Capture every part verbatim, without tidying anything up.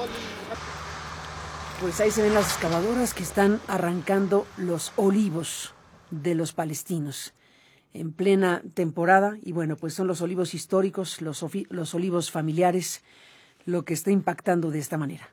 Pues ahí se ven las excavadoras que están arrancando los olivos de los palestinos en plena temporada. Y bueno, pues son los olivos históricos, los, los olivos familiares, lo que está impactando de esta manera.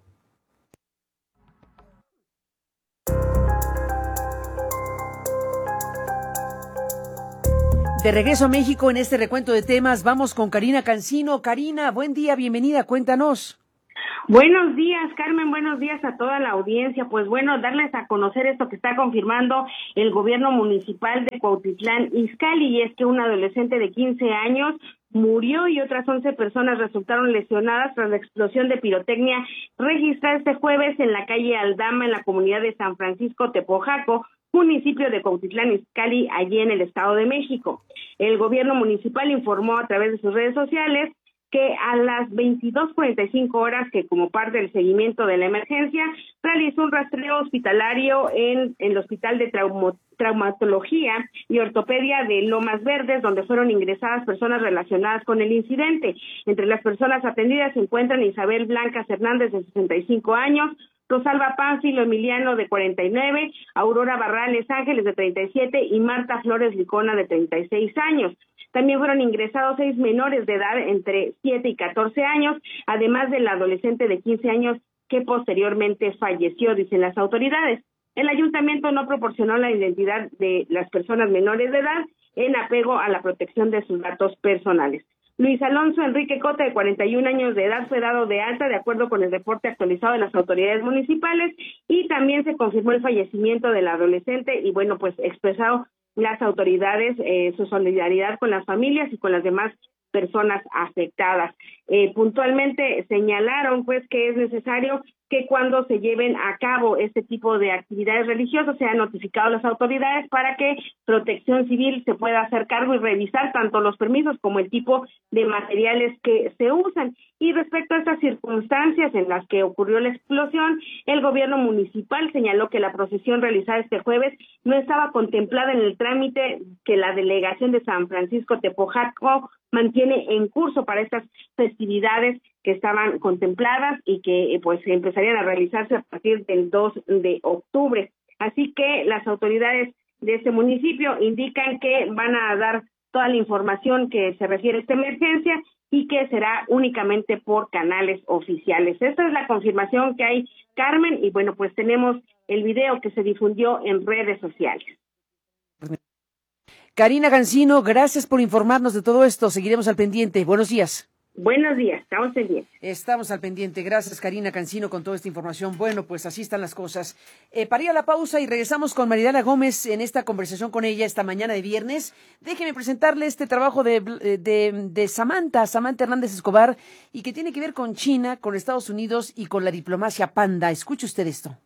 De regreso a México en este recuento de temas, vamos con Karina Cancino. Karina, buen día, bienvenida, cuéntanos. Buenos días, Carmen, buenos días a toda la audiencia. Pues bueno, darles a conocer esto que está confirmando el gobierno municipal de Cuautitlán Izcalli, y es que un adolescente de quince años murió y otras once personas resultaron lesionadas tras la explosión de pirotecnia registrada este jueves en la calle Aldama, en la comunidad de San Francisco Tepojaco, municipio de Cuautitlán Izcalli, allí en el Estado de México. El gobierno municipal informó a través de sus redes sociales que a las veintidós cuarenta y cinco horas, que como parte del seguimiento de la emergencia, realizó un rastreo hospitalario en, en el Hospital de Traumo, Traumatología y Ortopedia de Lomas Verdes, donde fueron ingresadas personas relacionadas con el incidente. Entre las personas atendidas se encuentran Isabel Blancas Hernández, de sesenta y cinco años, Rosalba Pánfilo Emiliano, de cuarenta y nueve, Aurora Barrales Ángeles, de treinta y siete, y Marta Flores Licona, de treinta y seis años. También fueron ingresados seis menores de edad entre siete y catorce años, además del adolescente de quince años que posteriormente falleció, dicen las autoridades. El ayuntamiento no proporcionó la identidad de las personas menores de edad en apego a la protección de sus datos personales. Luis Alonso Enrique Cota, de cuarenta y un años de edad, fue dado de alta de acuerdo con el reporte actualizado de las autoridades municipales, y también se confirmó el fallecimiento del adolescente y bueno, pues expresado las autoridades eh, su solidaridad con las familias y con las demás personas afectadas. Eh, puntualmente señalaron pues que es necesario que cuando se lleven a cabo este tipo de actividades religiosas sean notificados las autoridades para que Protección Civil se pueda hacer cargo y revisar tanto los permisos como el tipo de materiales que se usan. Y respecto a estas circunstancias en las que ocurrió la explosión, el gobierno municipal señaló que la procesión realizada este jueves no estaba contemplada en el trámite que la delegación de San Francisco Tepojaco mantiene en curso para estas festividades que estaban contempladas y que pues empezarían a realizarse a partir del dos de octubre. Así que las autoridades de este municipio indican que van a dar toda la información que se refiere a esta emergencia y que será únicamente por canales oficiales. Esta es la confirmación que hay, Carmen, y bueno, pues tenemos el video que se difundió en redes sociales. Karina Cancino, gracias por informarnos de todo esto. Seguiremos al pendiente. Buenos días. Buenos días, estamos pendientes. Estamos al pendiente. Gracias, Karina Cancino, con toda esta información. Bueno, pues así están las cosas. Eh, para ir a la pausa y regresamos con Maridana Gómez en esta conversación con ella esta mañana de viernes. Déjeme presentarle este trabajo de, de, de Samantha, Samantha Hernández Escobar, y que tiene que ver con China, con Estados Unidos y con la diplomacia panda. Escuche usted esto.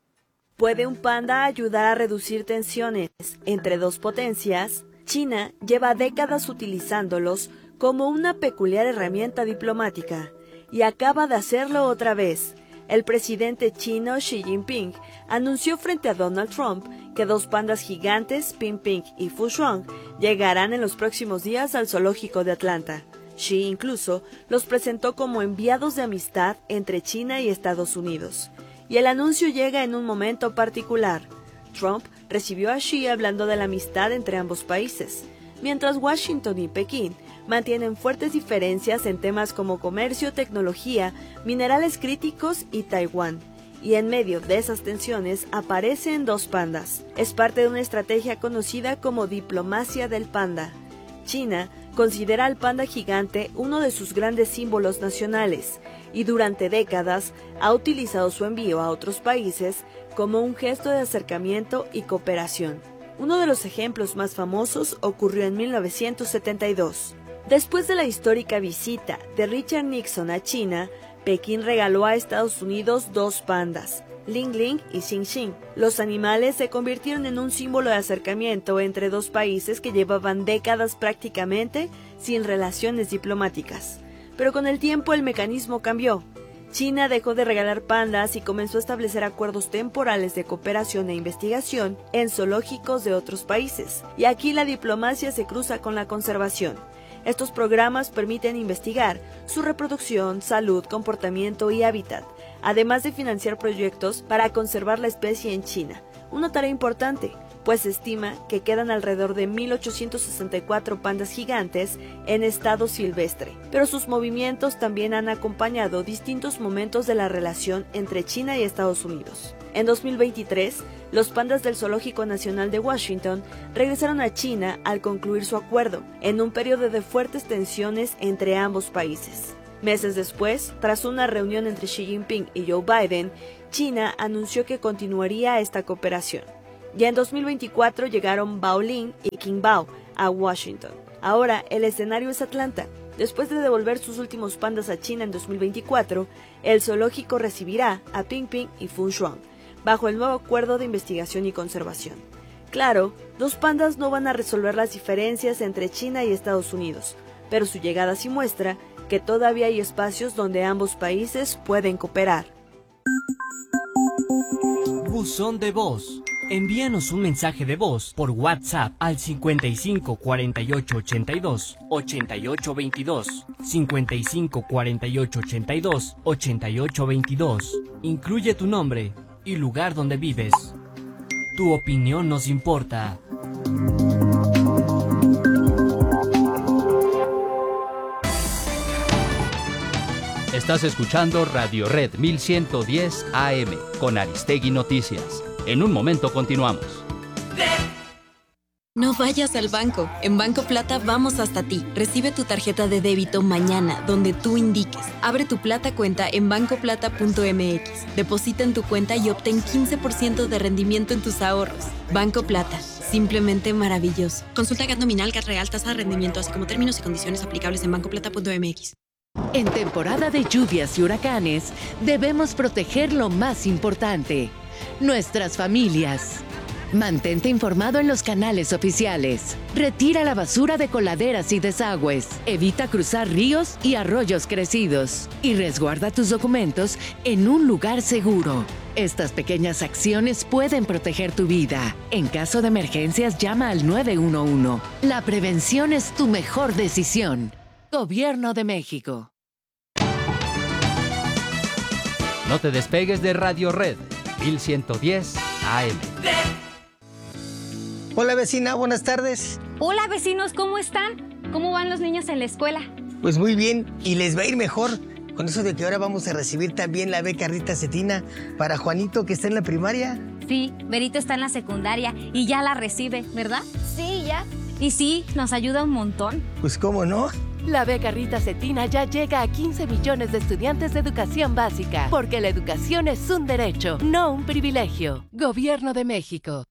¿Puede un panda ayudar a reducir tensiones entre dos potencias? China lleva décadas utilizándolos como una peculiar herramienta diplomática y acaba de hacerlo otra vez. El presidente chino Xi Jinping anunció frente a Donald Trump que dos pandas gigantes, Ping-Ping y Fushuang, llegarán en los próximos días al zoológico de Atlanta. Xi incluso los presentó como enviados de amistad entre China y Estados Unidos. Y el anuncio llega en un momento particular. Trump recibió a Xi hablando de la amistad entre ambos países, mientras Washington y Pekín mantienen fuertes diferencias en temas como comercio, tecnología, minerales críticos y Taiwán. Y en medio de esas tensiones aparecen dos pandas. Es parte de una estrategia conocida como diplomacia del panda. China considera al panda gigante uno de sus grandes símbolos nacionales y durante décadas ha utilizado su envío a otros países como un gesto de acercamiento y cooperación. Uno de los ejemplos más famosos ocurrió en mil novecientos setenta y dos. Después de la histórica visita de Richard Nixon a China, Pekín regaló a Estados Unidos dos pandas, Ling Ling y Xing Xing. Los animales se convirtieron en un símbolo de acercamiento entre dos países que llevaban décadas prácticamente sin relaciones diplomáticas. Pero con el tiempo el mecanismo cambió. China dejó de regalar pandas y comenzó a establecer acuerdos temporales de cooperación e investigación en zoológicos de otros países. Y aquí la diplomacia se cruza con la conservación. Estos programas permiten investigar su reproducción, salud, comportamiento y hábitat, además de financiar proyectos para conservar la especie en China. Una tarea importante, pues se estima que quedan alrededor de mil ochocientos sesenta y cuatro pandas gigantes en estado silvestre, pero sus movimientos también han acompañado distintos momentos de la relación entre China y Estados Unidos. En dos mil veintitrés, los pandas del Zoológico Nacional de Washington regresaron a China al concluir su acuerdo, en un periodo de fuertes tensiones entre ambos países. Meses después, tras una reunión entre Xi Jinping y Joe Biden, China anunció que continuaría esta cooperación. Ya en dos mil veinticuatro llegaron Bao Lin y King Bao a Washington. Ahora el escenario es Atlanta. Después de devolver sus últimos pandas a China en dos mil veinticuatro, el zoológico recibirá a Ping Ping y Fun Xuan, bajo el nuevo acuerdo de investigación y conservación. Claro, los pandas no van a resolver las diferencias entre China y Estados Unidos, pero su llegada sí muestra que todavía hay espacios donde ambos países pueden cooperar. Buzón de voz. Envíanos un mensaje de voz por WhatsApp al cincuenta y cinco cuarenta y ocho ochenta y dos ochenta y ocho veintidós, cincuenta y cinco cuarenta y ocho ochenta y dos ochenta y ocho veintidós. Incluye tu nombre y lugar donde vives. Tu opinión nos importa. Estás escuchando Radio Red mil ciento diez A M con Aristegui Noticias. En un momento continuamos. No vayas al banco. En Banco Plata vamos hasta ti. Recibe tu tarjeta de débito mañana, donde tú indiques. Abre tu Plata cuenta en banco plata punto m x. Deposita en tu cuenta y obtén quince por ciento de rendimiento en tus ahorros. Banco Plata. Simplemente maravilloso. Consulta G A T nominal, G A T real, tasa de rendimiento, así como términos y condiciones aplicables en banco plata punto m x. En temporada de lluvias y huracanes, debemos proteger lo más importante: nuestras familias. Mantente informado en los canales oficiales. Retira la basura de coladeras y desagües. Evita cruzar ríos y arroyos crecidos. Y resguarda tus documentos en un lugar seguro. Estas pequeñas acciones pueden proteger tu vida. En caso de emergencias, llama al nueve uno uno. La prevención es tu mejor decisión. Gobierno de México. No te despegues de Radio Red mil ciento diez A M. Hola vecina, buenas tardes. Hola vecinos, ¿cómo están? ¿Cómo van los niños en la escuela? Pues muy bien, y les va a ir mejor con eso de que ahora vamos a recibir también la beca Rita Cetina para Juanito, que está en la primaria. Sí, Berito está en la secundaria y ya la recibe, ¿verdad? Sí, ya. Y sí, nos ayuda un montón. Pues cómo no. La beca Rita Cetina ya llega a quince millones de estudiantes de educación básica, porque la educación es un derecho, no un privilegio. Gobierno de México.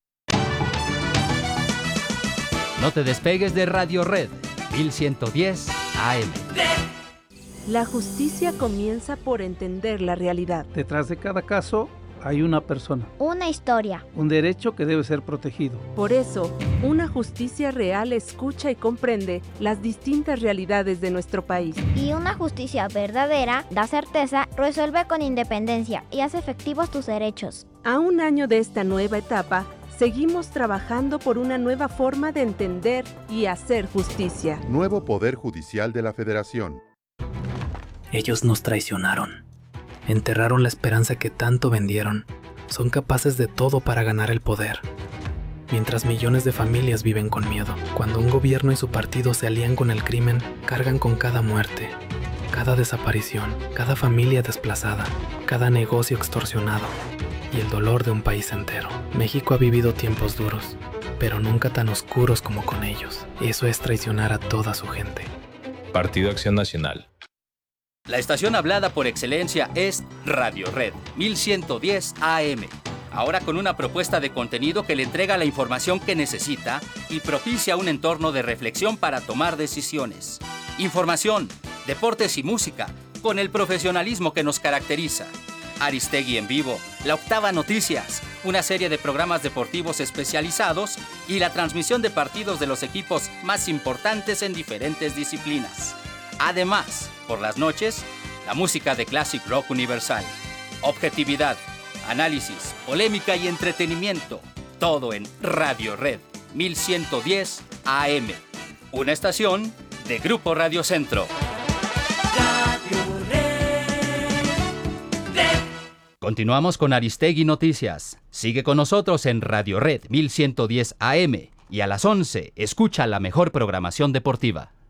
No te despegues de Radio Red mil ciento diez A M. La justicia comienza por entender la realidad. Detrás de cada caso hay una persona. Una historia. Un derecho que debe ser protegido. Por eso, una justicia real escucha y comprende las distintas realidades de nuestro país. Y una justicia verdadera da certeza, resuelve con independencia y hace efectivos tus derechos. A un año de esta nueva etapa, seguimos trabajando por una nueva forma de entender y hacer justicia. Nuevo Poder Judicial de la Federación. Ellos nos traicionaron. Enterraron la esperanza que tanto vendieron. Son capaces de todo para ganar el poder. Mientras millones de familias viven con miedo. Cuando un gobierno y su partido se alían con el crimen, cargan con cada muerte, cada desaparición, cada familia desplazada, cada negocio extorsionado y el dolor de un país entero. México ha vivido tiempos duros, pero nunca tan oscuros como con ellos. Eso es traicionar a toda su gente. Partido Acción Nacional. La estación hablada por excelencia es Radio Red mil ciento diez A M. Ahora con una propuesta de contenido que le entrega la información que necesita y propicia un entorno de reflexión para tomar decisiones. Información, deportes y música, con el profesionalismo que nos caracteriza. Aristegui en vivo, La Octava Noticias, una serie de programas deportivos especializados y la transmisión de partidos de los equipos más importantes en diferentes disciplinas. Además, por las noches, la música de Classic Rock Universal. Objetividad, análisis, polémica y entretenimiento. Todo en Radio Red mil ciento diez A M. Una estación de Grupo Radio Centro. Continuamos con Aristegui Noticias. Sigue con nosotros en Radio Red mil ciento diez A M y a las once escucha la mejor programación deportiva.